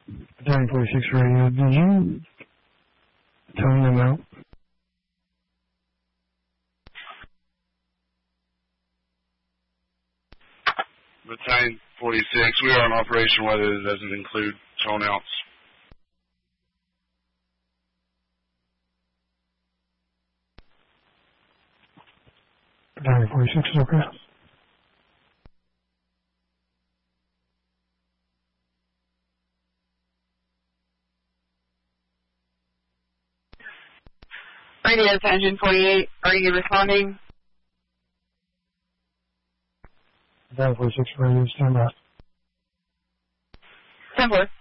Battalion 46 radio, did you tone them out? Battalion 46, we are on operation whether it doesn't include tone outs. Battalion 46 is okay. Radio to Engine 48, are you responding? Battalion 46 radio, stand by. 10-4.